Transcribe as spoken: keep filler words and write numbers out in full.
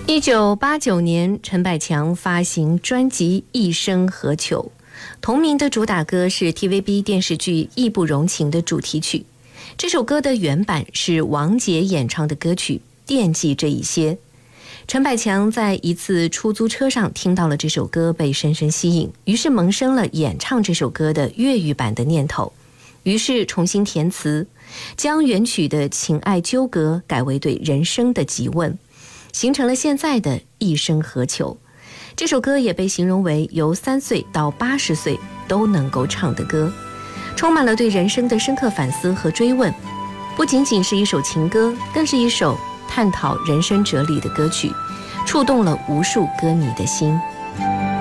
一九八九年，陈百强发行专辑《一生何求》，同名的主打歌是 T V B 电视剧《义不容情》的主题曲。这首歌的原版是王杰演唱的歌曲《惦记这一些》。陈百强在一次出租车上听到了这首歌，被深深吸引，于是萌生了演唱这首歌的粤语版的念头。于是重新填词，将原曲的情爱纠葛改为对人生的急问，形成了现在的一生何求。这首歌也被形容为由三岁到八十岁都能够唱的歌，充满了对人生的深刻反思和追问。不仅仅是一首情歌，更是一首探讨人生哲理的歌曲，触动了无数歌迷的心。